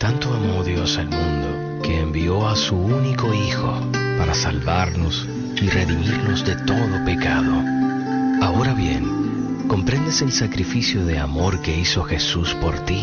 Tanto amó Dios al mundo, que envió a su único Hijo para salvarnos y redimirnos de todo pecado. Ahora bien, ¿comprendes el sacrificio de amor que hizo Jesús por ti?